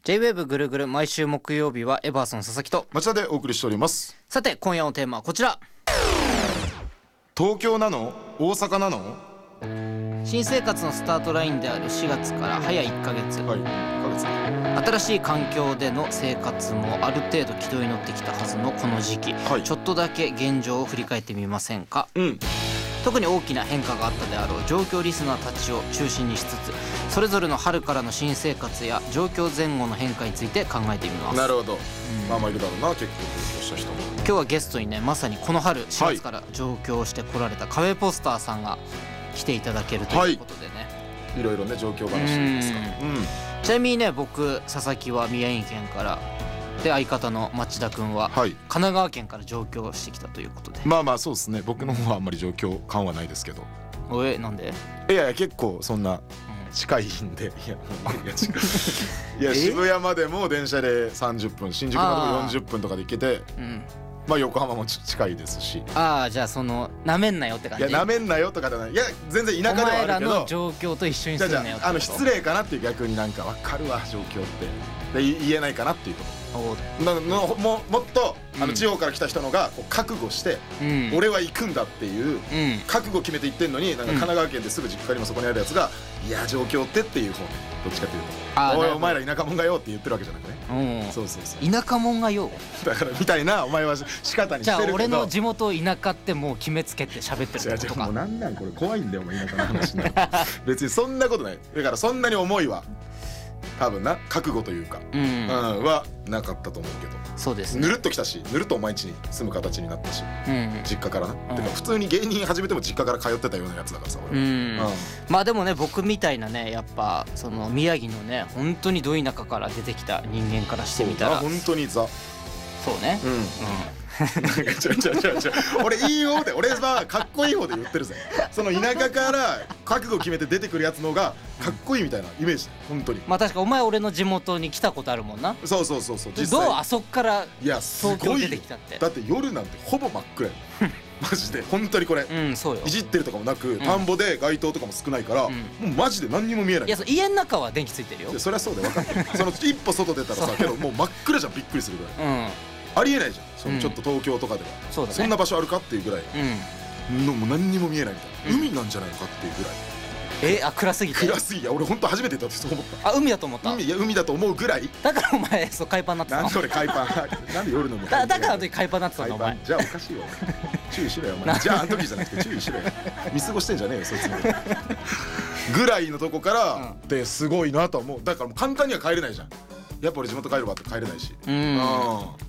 J-WAVE ぐるぐる毎週木曜日はエバーソン佐々木と町田でお送りしております。 さて今夜のテーマはこちら。 東京なの？大阪なの？ 新生活のスタートラインである4月から早1ヶ月、 はい、1ヶ月ね。 新しい環境での生活もある程度軌道に乗ってきたはずのこの時期、 はいちょっとだけ現状を振り返ってみませんか。 うん特に大きな変化があったであろう状況リスナーたちを中心にしつつ、それぞれの春からの新生活や状況前後の変化について考えてみます。 なるほど、まあまあいるだろうな、結構上京した人も。 今日はゲストにね、まさにこの春4月から上京してこられた壁ポスターさんが来ていただけるということでね、 いろいろね状況話ですか。 ちなみにね、僕佐々木は宮城県からで、相方の町田くんははい神奈川県から上京してきたということで、 まあまあそうですね、僕の方はあんまり状況感はないですけど。 なんでいやいや結構そんな近いんで、いや渋谷までも電車で30分、新宿までも40分とかで行けて、まあ横浜も近いですし。 じゃあそのなめんなよって感じ。 いやなめんなよとかじゃない、いや全然田舎ではあるけど、 お前らの状況と一緒にすんなよってこと。 じゃあ失礼かなっていう、逆になんか分かるわ状況ってで言えないかなっていうこともっと地方から来た人のがこう覚悟して、俺は行くんだっていう覚悟決めて行ってんのに、なんか神奈川県ですぐ実家にもそこにあるやつが、いや状況ってっていう方ね、どっちかっていうと、おいお前ら田舎者がよって言ってるわけじゃなくね。そうそうそう、 田舎者がよだからみたいなお前は仕方にしてるけど、 じゃあ俺の地元田舎ってもう決めつけて喋ってるってことか。 もうなんなんこれ怖いんだよ、お前田舎の話になる別にそんなことない。だからそんなに思いは多分な、覚悟というか、はなかったと思うけど。 そうですね、 ぬるっと来たし、ぬるっとお前家に住む形になったし、実家からな、てか普通に芸人始めても実家から通ってたようなやつだからさ、俺は。 まあでもね、僕みたいなね、やっぱその宮城のね、本当にど田舎から出てきた人間からしてみたら、 本当にそうね、 俺いい方で、俺はかっこいい方で言ってるぜ。その田舎から覚悟決めて出てくるやつのがかっこいいみたいなイメージ、本当に。 まあ確かお前俺の地元に来たことあるもんな。 そう実際どうあそっから東京出てきたって。 だって夜なんてほぼ真っ暗やんマジで本当にこれ、 そうよ、 いじってるとかもなく、田んぼで街灯とかも少ないから、もうマジで何にも見えない。 いや、家の中は電気ついてるよ。 そりゃそうで分かってるその一歩外出たらさ、けどもう真っ暗じゃん、びっくりするぐらい。ありえないじゃん、そのちょっと東京とかでは。そんな場所あるかっていうぐらいの、もう何にも見えないみたいな、海なんじゃないのかっていうぐらい。 暗すぎて。 暗すぎや、俺本当初めてだってそう思った。 海だと思った。 海だと思うぐらい。 だからお前海パンなってたの。 なんで俺海パンなんで夜のだからあの時海パンなってたのお前。 じゃあおかしいよ、注意しろよお前。じゃああの時じゃなくて注意しろよ、見過ごしてんじゃねえよそいつもぐらいのとこからですごいなと思う。だからもう簡単には帰れないじゃん。やっぱ俺地元帰るわって帰れないし。